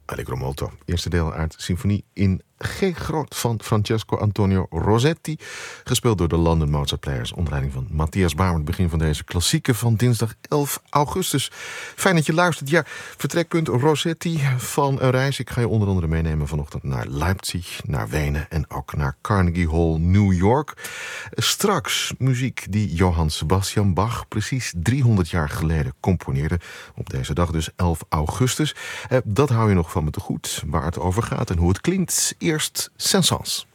Allegro molto. Eerste deel uit Symfonie in G-groot van Francesco Antonio Rosetti. Gespeeld door de London Mozart Players onder leiding van Matthias Baarman. Het begin van deze klassieke van dinsdag 11 augustus. Fijn dat je luistert. Ja, vertrekpunt Rosetti van een reis. Ik ga je onder andere meenemen vanochtend naar Leipzig, naar Wenen en ook naar Carnegie Hall, New York. Straks muziek die Johann Sebastian Bach precies 300 jaar geleden componeerde. Op deze dag dus 11 augustus. Dat hou je nog van me te goed, waar het over gaat en hoe het klinkt. Eerst Saint-Saëns.